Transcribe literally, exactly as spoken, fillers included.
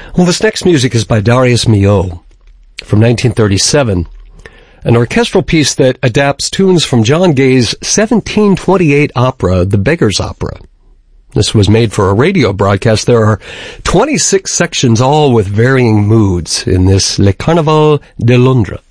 Well, this next music is by Darius Milhaud from nineteen thirty-seven, an orchestral piece that adapts tunes from John Gay's seventeen twenty-eight opera, The Beggar's Opera. This was made for a radio broadcast. There are twenty-six sections, all with varying moods, in this Le Carnaval de Londres.